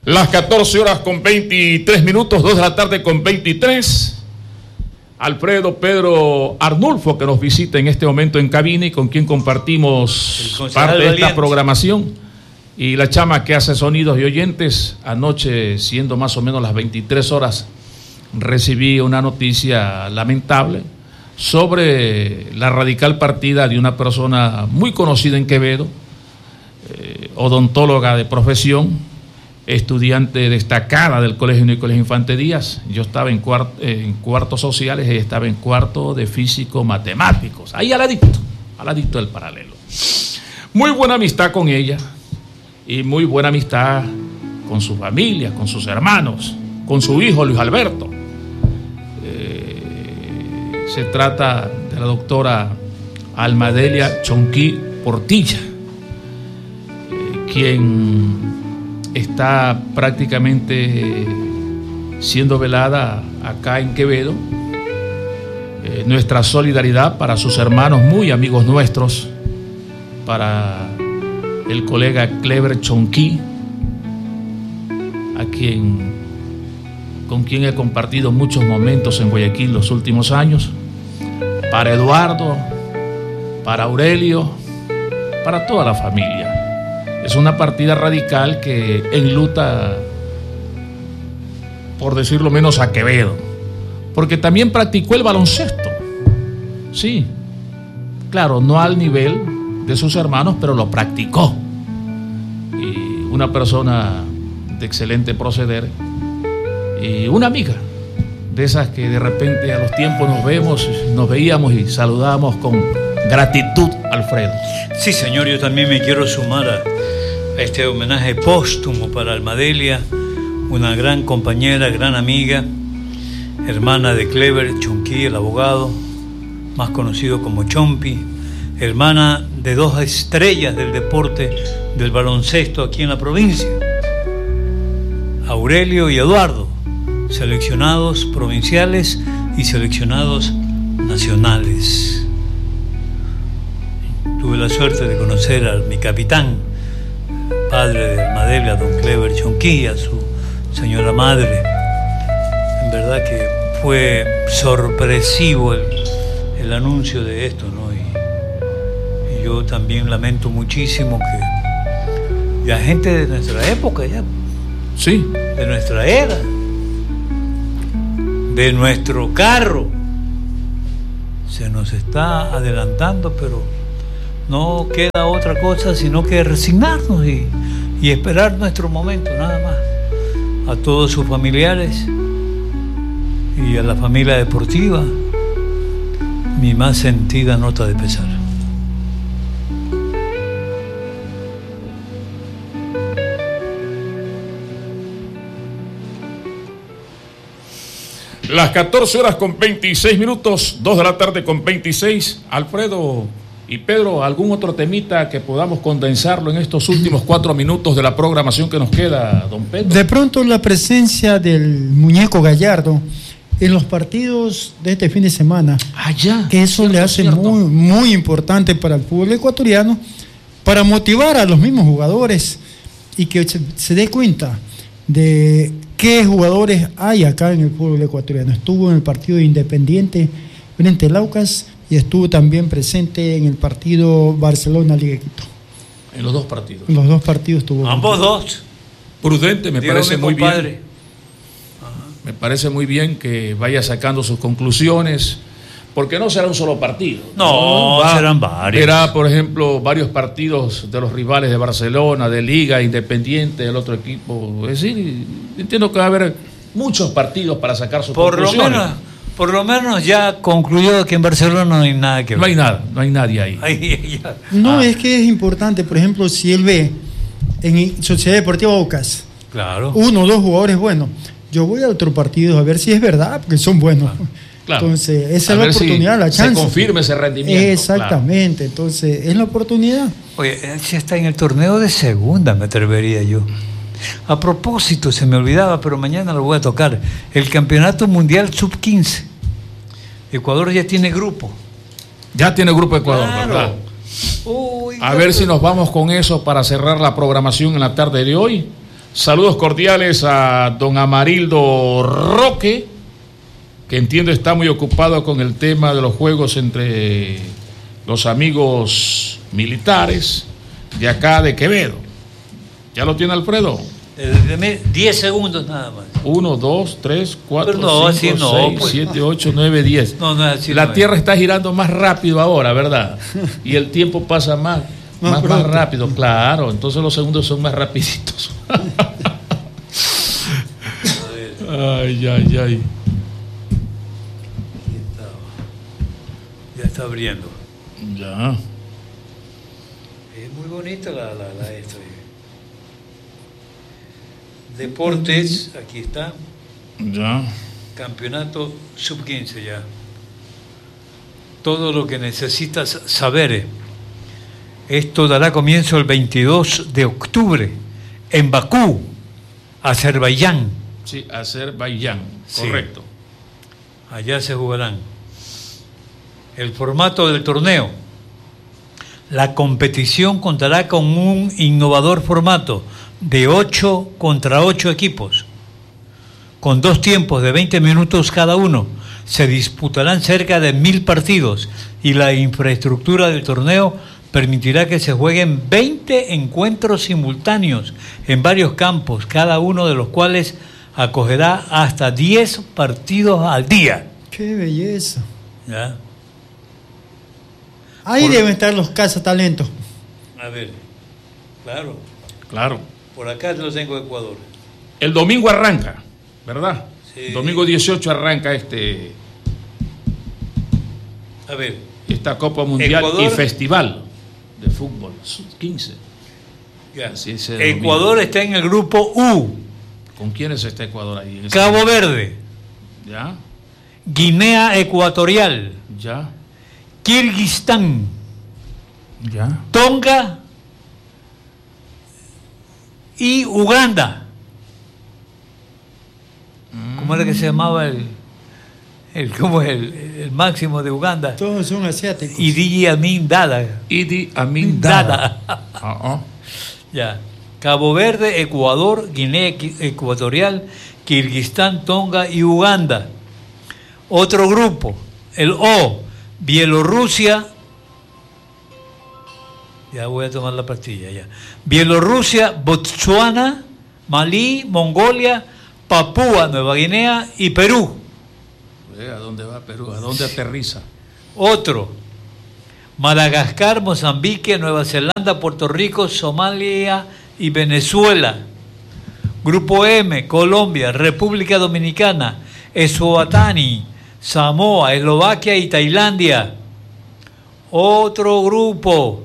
Las 14 horas con 23 minutos, 2 de la tarde con 23. Alfredo Pedro Arnulfo, que nos visita en este momento en cabina y con quien compartimos parte de esta programación. Y la chama que hace sonidos y oyentes. Anoche, siendo más o menos las 23 horas, recibí una noticia lamentable sobre la radical partida de una persona muy conocida en Quevedo, odontóloga de profesión, estudiante destacada del Colegio Nicolás Infante Díaz. Yo estaba en cuartos sociales, ella estaba en cuarto de físico-matemáticos, ahí al ladito del paralelo. Muy buena amistad con ella y muy buena amistad con su familia, con sus hermanos, con su hijo Luis Alberto. Se trata de la doctora Almadelia Chonquí Portilla, quien está prácticamente siendo velada acá en Quevedo. Nuestra solidaridad para sus hermanos, muy amigos nuestros, para el colega Clever Chonquí, con quien he compartido muchos momentos en Guayaquil los últimos años, para Eduardo, para Aurelio, para toda la familia. Es una partida radical que enluta, por decirlo menos, a Quevedo, porque también practicó el baloncesto. Sí, claro, no al nivel de sus hermanos, pero lo practicó. Y una persona de excelente proceder y una amiga de esas que de repente a los tiempos nos veíamos y saludábamos con gratitud, Alfredo. Sí, señor, yo también me quiero sumar a este homenaje póstumo para Almadelia, una gran compañera, gran amiga, hermana de Clever Chonquí, el abogado, más conocido como Chompi, hermana de dos estrellas del deporte del baloncesto aquí en la provincia, Aurelio y Eduardo, seleccionados provinciales y seleccionados nacionales. Tuve la suerte de conocer a mi capitán, padre de Almadelia, don Clever Chonquí, a su señora madre. En verdad que fue sorpresivo el anuncio de esto, ¿no? Y yo también lamento muchísimo que la gente de nuestra época ya, sí, de nuestra era, de nuestro carro, se nos está adelantando, pero no queda otra cosa sino que resignarnos y esperar nuestro momento, nada más. A todos sus familiares y a la familia deportiva, mi más sentida nota de pesar. Las 14 horas con 26 minutos, 2 de la tarde con 26. Alfredo y Pedro, ¿algún otro temita que podamos condensarlo en estos últimos 4 minutos de la programación que nos queda, don Pedro? De pronto la presencia del muñeco Gallardo en los partidos de este fin de semana. Ya. Que eso le hace muy, muy importante para el fútbol ecuatoriano, para motivar a los mismos jugadores y que se dé cuenta de qué jugadores hay acá en el fútbol ecuatoriano. Estuvo en el partido de Independiente frente al Aucas y estuvo también presente en el partido Barcelona-Liga de Quito. En los dos partidos. En los dos partidos estuvo. Ambos dos. Prudente, me parece muy compadre. bien. Me parece muy bien que vaya sacando sus conclusiones, porque no será un solo partido. No, serán varios. Será, por ejemplo, varios partidos de los rivales de Barcelona, de Liga, Independiente, del otro equipo. Es decir, entiendo que va a haber muchos partidos para sacar sus conclusiones. Por lo menos ya concluyó que en Barcelona no hay nada que ver. No hay nadie ahí. Es que es importante, por ejemplo, si él ve en Sociedad Deportiva Aucas, claro, 1 o 2 jugadores buenos, yo voy a otro partido a ver si es verdad, porque son buenos. Claro. Entonces, esa es la oportunidad, la chance. Se confirme ese rendimiento. Exactamente, claro. Entonces, es la oportunidad. Oye, él sí está en el torneo de segunda, me atrevería yo. A propósito, se me olvidaba, pero mañana lo voy a tocar. El Campeonato Mundial Sub-15. Ecuador ya tiene grupo. Ya tiene grupo Ecuador, claro, ¿verdad? Uy, a ver si nos vamos con eso para cerrar la programación en la tarde de hoy. Saludos cordiales a don Amarildo Roque, que entiendo está muy ocupado con el tema de los juegos entre los amigos militares de acá de Quevedo. ¿Ya lo tiene Alfredo? 10 segundos nada más. 1, 2, 3, 4, no, 5, no, 6, pues. 7, 8, 9, 10. No es así. La Tierra está girando más rápido ahora, ¿verdad? Y el tiempo pasa más rápido, claro. Entonces los segundos son más rapiditos. Ay. Ya está abriendo. Ya. Es muy bonita la esto. Deportes, aquí está. Ya. Campeonato sub-15 ya. Todo lo que necesitas saber. Esto dará comienzo el 22 de octubre en Bakú, Azerbaiyán. Sí, Azerbaiyán, Sí. correcto. Allá se jugarán. El formato del torneo. La competición contará con un innovador formato de 8 contra 8 equipos, con 2 tiempos de 20 minutos cada uno. Se disputarán cerca de 1000 partidos y la infraestructura del torneo permitirá que se jueguen 20 encuentros simultáneos en varios campos, cada uno de los cuales acogerá hasta 10 partidos al día. ¡Qué belleza! ¿Ya? Ahí deben estar los cazatalentos. A ver, claro, Claro. por acá lo tengo Ecuador. El domingo arranca, ¿verdad? Sí. El domingo 18 arranca A ver, esta Copa Mundial Ecuador, y Festival de Fútbol 15. ya. Así es el Ecuador domingo. está en el grupo U. ¿Con quiénes está Ecuador ahí? en ese Cabo grupo? Verde, Ya, Guinea Ecuatorial, ya, Kirguistán, ya. Tonga y Uganda. ¿Cómo era que se llamaba el máximo de Uganda? Todos son asiáticos. Idi Amin Dada. Idi Amin Dada. Dada. Ya. Cabo Verde, Ecuador, Guinea Ecuatorial, Kirguistán, Tonga y Uganda. Otro grupo, el O, Bielorrusia. Ya voy a tomar la pastilla ya. Bielorrusia, Botsuana, Malí, Mongolia, Papúa Nueva Guinea y Perú. ¿A dónde va Perú? ¿A dónde aterriza? Otro, Madagascar, Mozambique, Nueva Zelanda, Puerto Rico, Somalia y Venezuela. Grupo M, Colombia, República Dominicana, Eswatini, Samoa, Eslovaquia y Tailandia. Otro grupo,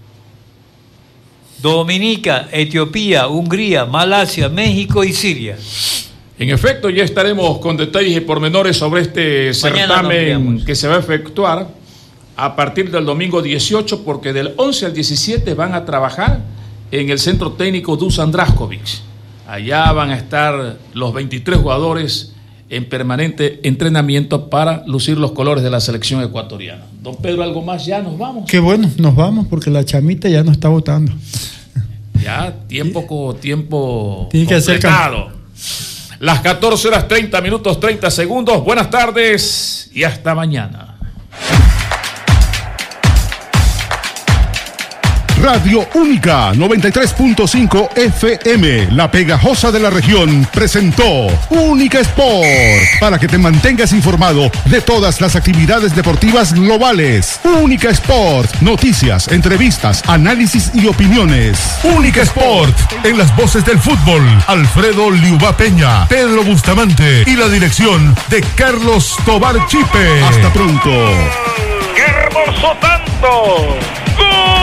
Dominica, Etiopía, Hungría, Malasia, México y Siria. En efecto, ya estaremos con detalles y pormenores sobre este certamen que se va a efectuar a partir del domingo 18, porque del 11 al 17 van a trabajar en el Centro Técnico Dusan Draskovic. Allá van a estar los 23 jugadores en permanente entrenamiento para lucir los colores de la selección ecuatoriana. Don Pedro, ¿algo más? Ya nos vamos. Qué bueno, nos vamos porque la chamita ya nos está votando. Ya, tiempo Tiene que hacer completado. Las 14:30:30. Buenas tardes y hasta mañana. Radio Única 93.5 FM, la pegajosa de la región, presentó Única Sport, para que te mantengas informado de todas las actividades deportivas globales. Única Sport, noticias, entrevistas, análisis y opiniones. Única Sport, en las voces del fútbol, Alfredo Liuba Peña, Pedro Bustamante y la dirección de Carlos Tobar Chipe. Hasta pronto. ¡Qué hermoso tanto! ¡Gol!